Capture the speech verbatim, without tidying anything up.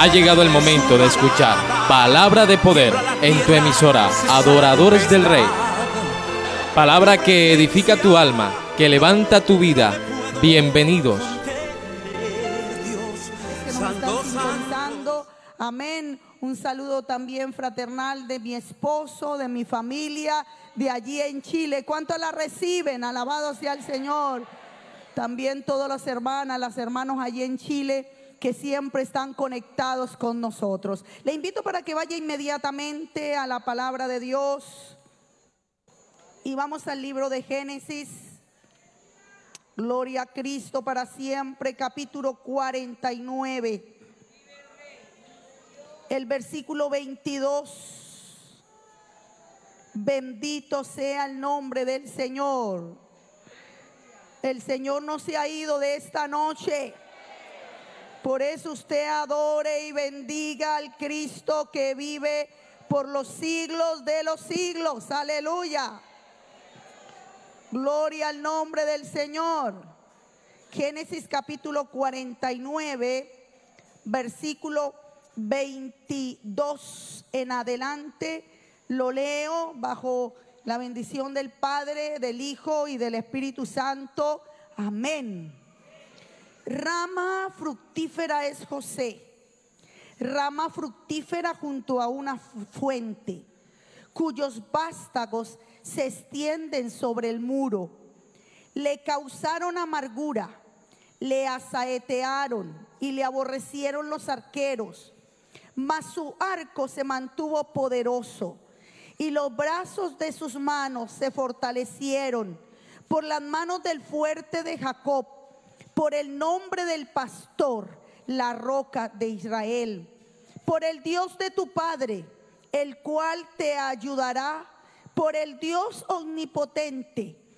Ha llegado el momento de escuchar Palabra de Poder en tu emisora Adoradores del Rey. Palabra que edifica tu alma, que levanta tu vida. Bienvenidos. Que nos están sintonizando. Amén. Un saludo también fraternal de mi esposo, de mi familia, de allí en Chile. ¿Cuántos la reciben? Alabado sea el Señor. También todas las hermanas, las hermanos allí en Chile que siempre están conectados con nosotros. Le invito para que vaya inmediatamente a la palabra de Dios. Y vamos al libro de Génesis. Gloria a Cristo para siempre, capítulo cuarenta y nueve. El versículo veintidós. Bendito sea el nombre del Señor. El Señor no se ha ido de esta noche. Por eso usted adore y bendiga al Cristo que vive por los siglos de los siglos. Aleluya. Gloria al nombre del Señor. Génesis capítulo cuarenta y nueve, versículo veintidós en adelante. Lo leo bajo la bendición del Padre, del Hijo y del Espíritu Santo. Amén. Rama fructífera es José, rama fructífera junto a una fuente, cuyos vástagos se extienden sobre el muro. Le causaron amargura, le asaetearon y le aborrecieron los arqueros, mas su arco se mantuvo poderoso y los brazos de sus manos se fortalecieron por las manos del fuerte de Jacob, por el nombre del pastor, la roca de Israel, por el Dios de tu padre, el cual te ayudará, por el Dios omnipotente,